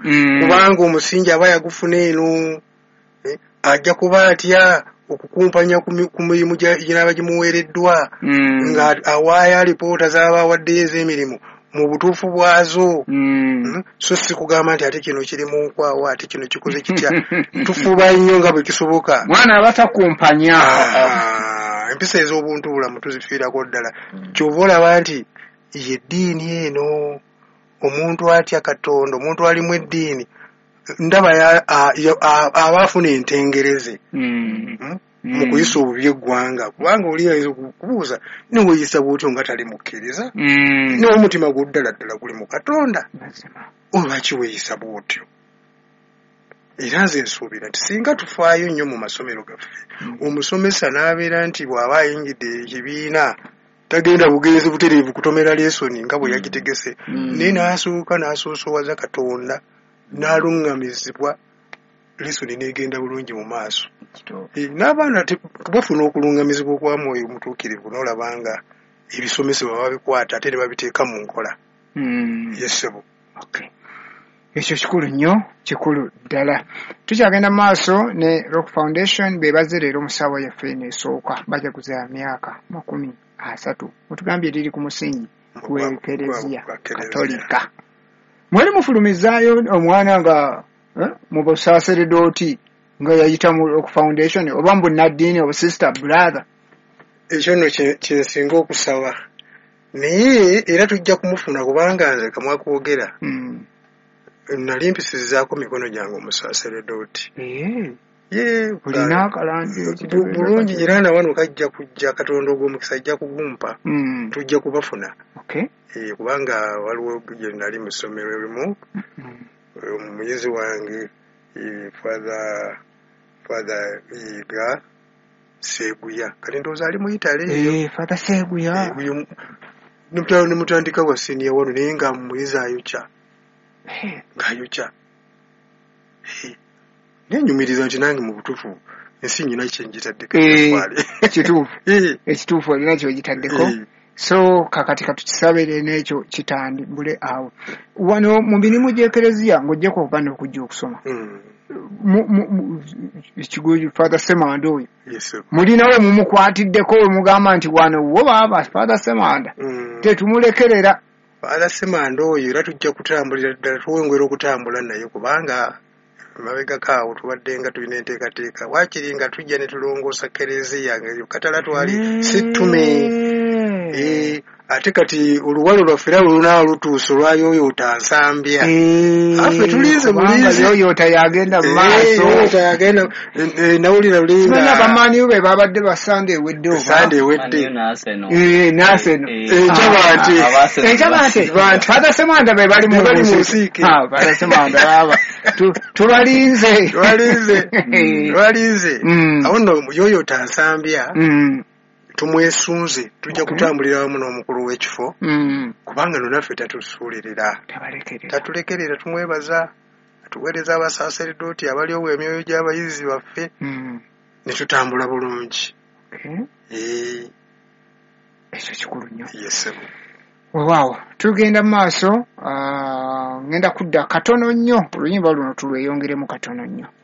kubanga omusingi aba yagufuna eno ajja kuba atya okukumpanya ku mirimu gy'aba gimuweereddwa nga awaayo alipoota z'aba awaddeyo ez'emirimu mu butuufu bwazo. So si kugamba nti ate kino kiri mu nkwawa ate kino kikoze kitya. Tufuba nnyo nga bwe kisoboka mwana abatakumpanya. Empisa ez'obuntu bulamu tuzifiirako ddala. Kyova olaba nti yeddiini eno omuntu atya Katonda, omuntu alimu eddiini ndaba aba afuna entengereze mu kuyisa obubi eggwanga, kubanga oli ayinza okubuuza niweyisa bwotyo nga tali mukkiriza n'omutima gwo ddala ddala guli mu Katonda, olwaki weeyisa bwotyo? Era nze nsuubira nti singa tufaayo nnyo mu masomero gaffe, omusomesa n'abeera nti bw'aba ayingidde ekibiina tagenda bugenzi butereevu kutomera lesoni nga bwe yagitegese, naye n'asooka n'asoosowaza Katonda n'alungamizibwa, lesoni n'egenda bulungi mu maaso. N'abaana bafuna okulungamizibwa okwa mwoyo omutuukirivu, n'olabanga ebisomesebwa babikwata ate ne babiteeka mu nkola. Yesebo. Ekyo kikulu nnyo, kikulu ddala. Tukyagenda mu maaso ne Rock Foundation beebaze leero mu ssaawa yaffe n'esooka bajaguza myaka 30. Mutugambye riri ku musingi gw'Ekereziya Katolika. Mwali mufulumizaayo omwana nga mu busaaseredooti nga yayita mu Rock Foundation oba mu bunnaddiini oba sister brother? Ekyo nno kyensinga okusaba, naye era tujja kumufuna kubanga nze kamwakwogera nali mpisizzaako mikono gyange omusaaseredooti. Bulina akalanjiro bulungi era na wano kajja kujja Katonda ogw'omukisa ajja kugumpa, tujja kubafuna. Kubanga waliwo gye nali mu ssomero erimu omuyizi wange Father Yiga Seguya, kati ndowooza ali mu Italy. Father Seguya ne mutandika wa siniya wano naye nga muyizi ayokya ng'ayokya. Nenyumiriza nti nange mu butuufu ensi nyina kyenjitaddeko. Ekituufu olina kyogitaddeko. So kakati katukisabire n'ekyo kitandibule awo. Wano mu mirimu gy'Ekereziya ng'ojjeko oba n'okujja okusoma. Ekigulu Father Semanda oyo. Mulinawe mumukwatiddeko we mugamba nti wano wo baaba Father Semanda. Tetumulekerera. Father Semanda oyo era tujja kutambulira ddala, tuwengera okutambula naye kubanga mabegako awo tubadde nga tulina enteekateeka. Waakiri nga tujja ne tulongoosa Kereziya nga Katala twali situme. Ate kati oluwalo lwaffe era lunaalo lutuuse olwayoyoota nsambya. Affe tulize bulize. Yoyoota yagenda mu maaso. Yoyoota yagenda nawulira lulinga. Simanya bamaaniyo be babadde ba Sunday ewedde oba. Sunday ewedde. N'Arsenal. Enkyabante. Father Semanda be bali mu Nsiike. Father Semanda baba. Tubalinze. Tubalinze. Awo nno yoyoota nsambya. Tumwesunze tujja kutambulira wamu n'omukulu w'ekifo kubanga nonaffe tatusuulirira, tatulekerera, tumwebaza, tuweereza abasaaseredooti abaliowo emyoyo gy'abayizi baffe ne tutambula bulungi. Ekyo kikulu nnyo. Yesebo. Weewaawo tugenda mu maaso, ngenda kudda katono nnyo oluyimba luno tulweyongeremu katono nnyo.